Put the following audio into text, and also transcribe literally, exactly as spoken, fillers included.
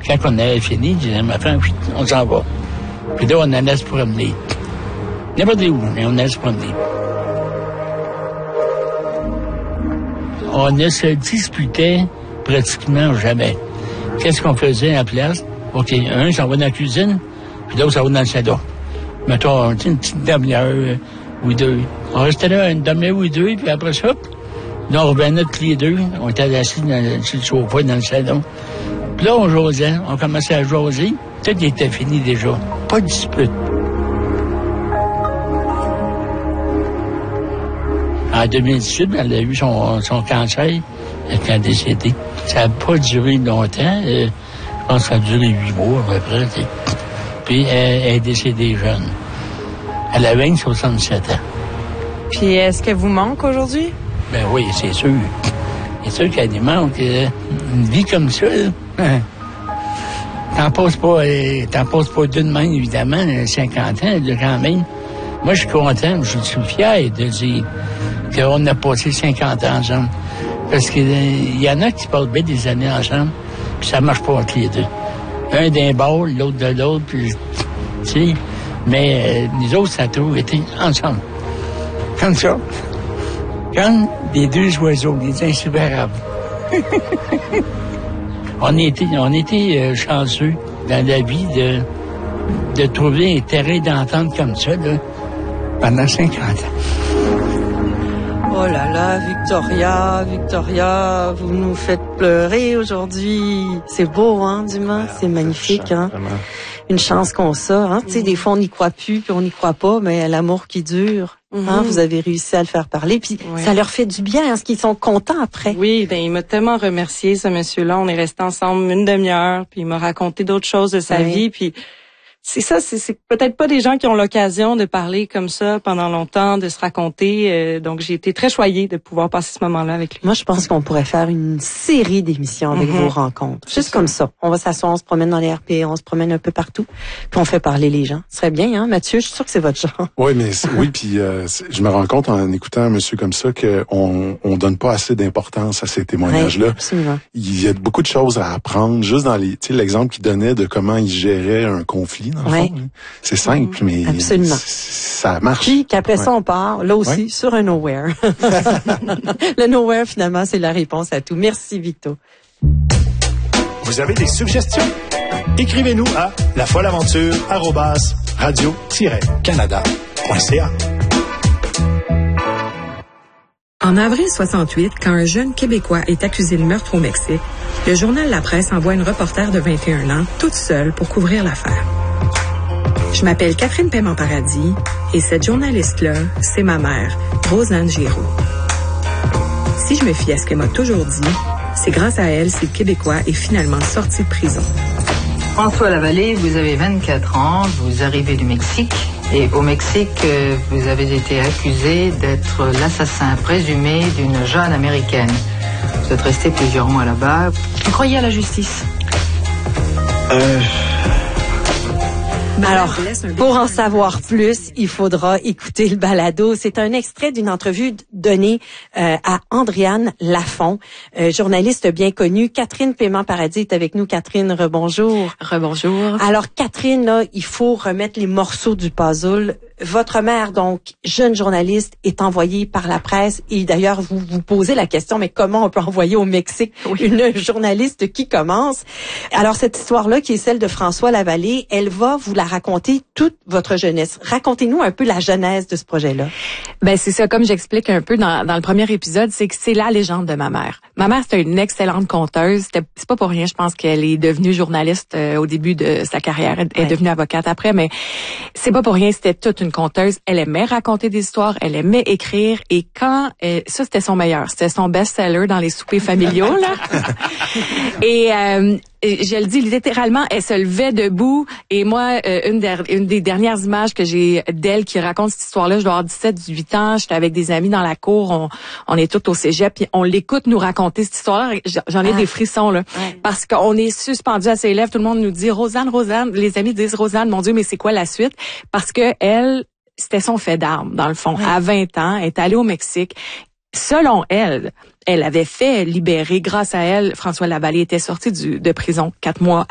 Quand on avait fini, je disais, ma femme, on s'en va. Puis là, on allait se promener. N'importe où, mais on allait se promener. On ne se disputait pratiquement jamais. Qu'est-ce qu'on faisait à la place? OK, un, ça va dans la cuisine, puis l'autre, ça va dans le salon. Mettons, une petite demi-heure ou deux. On restait là une demi-heure ou deux, puis après ça, là, on revenait tous les deux. On était assis dans, sur le sofa dans le salon. Puis là, on jasait. On commençait à jaser. Tout était fini déjà. Pas de dispute. En deux mille dix-huit, elle a eu son, son cancer. Elle est décédée. Ça n'a pas duré longtemps. Euh, je pense que ça a duré huit mois à peu près. T'sais. Puis elle, elle est décédée jeune. Elle avait soixante-sept ans. Puis est-ce qu'elle vous manque aujourd'hui? Ben oui, c'est sûr. C'est sûr qu'elle nous manque. Euh, une vie comme ça, là, t'en passes pas, euh, t'en passes pas d'une main, évidemment, cinquante ans, là, quand même. Moi, je suis content, je suis fier de dire qu'on a passé cinquante ans ensemble. Parce qu'il euh, y en a qui passent bien des années ensemble, puis ça marche pas entre les deux. Un d'un bord, l'autre de l'autre, puis, tu sais, mais euh, nous autres, ça a toujours été ensemble. Comme ça. Comme des deux oiseaux, des inséparables. on était, on était euh, chanceux dans la vie de, de trouver un terrain d'entente comme ça, là, pendant cinquante ans. Oh là là, Victoria, Victoria, vous nous faites pleurer aujourd'hui. C'est beau, hein, Dumas? C'est magnifique, hein? Une chance qu'on sort, hein? Tu sais, des fois, on n'y croit plus, puis on n'y croit pas, mais l'amour qui dure, mm-hmm. hein? Vous avez réussi à le faire parler, puis ouais. Ça leur fait du bien, hein, parce qu'ils sont contents après. Oui, ben il m'a tellement remercié, ce monsieur-là. On est restés ensemble une demi-heure, puis il m'a raconté d'autres choses de sa oui. vie, puis... C'est ça, c'est, c'est peut-être pas des gens qui ont l'occasion de parler comme ça pendant longtemps, de se raconter. Euh, donc, j'ai été très choyée de pouvoir passer ce moment-là avec lui. Moi, je pense qu'on pourrait faire une série d'émissions avec mm-hmm. vos rencontres. Juste comme ça. On va s'asseoir, on se promène dans les R P, on se promène un peu partout, puis on fait parler les gens. Ce serait bien, hein, Mathieu? Je suis sûre que c'est votre genre. Oui, mais oui, puis euh, je me rends compte en écoutant un monsieur comme ça qu'on on donne pas assez d'importance à ces témoignages-là. Oui, absolument. Il y a beaucoup de choses à apprendre, juste dans les, tu sais, l'exemple qu'il donnait de comment il gérait un conflit. Dans le ouais. fond, c'est simple, mais absolument. Ça marche. Puis qu'après ouais. ça, on part, là aussi, ouais. sur un nowhere. Le nowhere, finalement, c'est la réponse à tout. Merci, Victo. Vous avez des suggestions? Écrivez-nous à lafoleaventure arobase radio tiret canada point c a. En avril soixante-huit, quand un jeune Québécois est accusé de meurtre au Mexique, le journal La Presse envoie une reporter de vingt et un ans, toute seule, pour couvrir l'affaire. Je m'appelle Catherine Paiement-Paradis et cette journaliste-là, c'est ma mère, Rosanne Giroux. Si je me fie à ce qu'elle m'a toujours dit, c'est grâce à elle si le Québécois est finalement sorti de prison. François Lavallée, vous avez vingt-quatre ans, vous arrivez du Mexique et au Mexique, vous avez été accusé d'être l'assassin présumé d'une jeune Américaine. Vous êtes resté plusieurs mois là-bas. Vous croyez à la justice? Euh... Alors, pour en savoir plus, il faudra écouter le balado. C'est un extrait d'une entrevue donnée euh, à Andréane Lafont, euh, journaliste bien connue. Catherine Paiement-Paradis est avec nous. Catherine, rebonjour. Rebonjour. Alors, Catherine, là, il faut remettre les morceaux du puzzle. Votre mère, donc, jeune journaliste, est envoyée par la presse. Et d'ailleurs, vous vous posez la question, mais comment on peut envoyer au Mexique oui. une journaliste qui commence? Alors, cette histoire-là, qui est celle de François Lavallée, elle va vous la raconter toute votre jeunesse. Racontez-nous un peu la genèse de ce projet-là. Ben, c'est ça, comme j'explique un peu dans, dans le premier épisode, c'est que c'est la légende de ma mère. Ma mère, c'était une excellente conteuse. C'était, c'est pas pour rien, je pense qu'elle est devenue journaliste euh, au début de sa carrière. Elle ouais. est devenue avocate après, mais c'est pas pour rien, c'était toute une conteuse. Elle aimait raconter des histoires, elle aimait écrire, et quand euh, ça, c'était son meilleur. C'était son best-seller dans les soupers familiaux, là. et euh, je le dis littéralement, elle se levait debout, et moi, euh, une, der- une des dernières images que j'ai d'elle qui raconte cette histoire-là, je dois avoir dix-sept, dix-huit ans, j'étais avec des amis dans la cour, on, on est tous au cégep, puis on l'écoute nous raconter cette histoire-là. J'en ai ah. des frissons, là, ouais. parce qu'on est suspendu à ses lèvres, tout le monde nous dit « Rosanne, Rosanne », les amis disent « Rosanne, mon Dieu, mais c'est quoi la suite? » Parce que elle, c'était son fait d'armes, dans le fond. Ouais. À vingt ans, elle est allée au Mexique. Selon elle, elle avait fait libérer, grâce à elle, François Lavallée était sorti du, de prison quatre mois